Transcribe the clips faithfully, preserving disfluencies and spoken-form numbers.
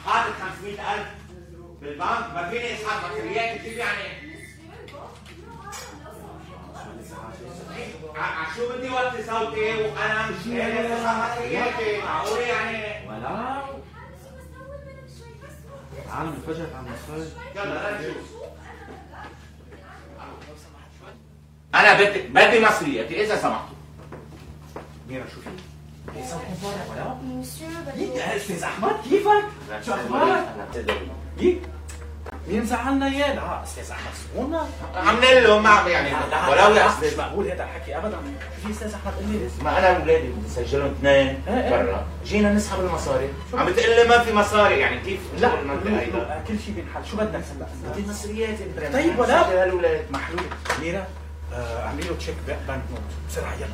حاطط خمسمية ألف بالبنك ما فيني اسحب مصريات كيف يعني؟ شو بدي وطي صوتي وانا مش قادر اسحب مصرياتي معقول يعني؟ ولا العالم انفجرت على المصاري. يلا نشوف. انا بدي بدي مصرياتي اذا سمحتوا. ميرا شو في؟ ايه صوتكم طالع ولا؟ مسيو يا استاذ احمد كيفك؟ شو اخبارك؟ يك مين زعلنا اياه؟ لا استاذ احمد سمونا عاملين له ما يعني ولو يا استاذ مش مقبول هذا الحكي ابدا. شو في استاذ احمد؟ قل لي ما انا اولادي بدي سجلهم اثنين برا، جينا نسحب المصاري، عم بتقول لي ما في مصاري يعني كيف؟ لا كل شيء بينحل. شو بدك هلا؟ بدي مصرياتي طيب ولا سجل هالولاد محلول. ميرا اعملي له تشيك بانك نوت بسرعه يلا.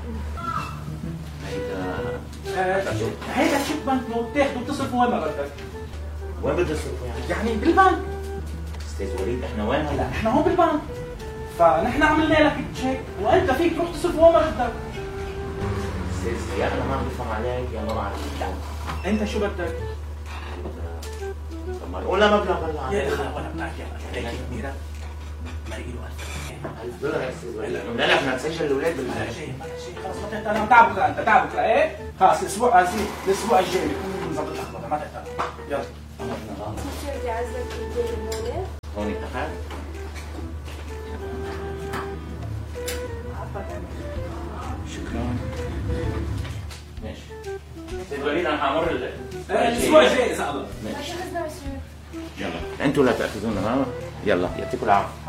هيدا هيدا تشيك بانك نوت تاخده وتصرفه وين ما بدك. وين بدي اصرفه يعني؟ يعني بالبنك. استاذ وليد احنا وين هلا؟ احنا هون بالبنك، فنحن عملنا لك تشيك وانت فيك تروح تصرفه وين ما بدك. استاذ يا انا ما بفهم عليك يا ما بعرف. انت شو بدك؟ طب ما قولنا مبلغ هلا. يا اخي ولا بدك يا هيك ميرا مرقي له ألف دولار يا استاذ وليد. قلنا لك بدنا نسجل الاولاد بالبنك. ولا شيء ولا شيء خلص ما تقدر. انا تعب بكره انت تعب بكره ايه؟ خلص الاسبوع الاسبوع الجاي بكون مظبط لك ما تقدر. يلا مسيو بدي اعزك الدور هون. هون اتفقنا؟ شكرا. ماشي. استاذ وليد انا حامر الاسبوع الجاي اذا الله. ماشي. شو قصدنا مسيو؟ يلا انتوا لا تاخذونا معنا. يلا يعطيكم العافيه.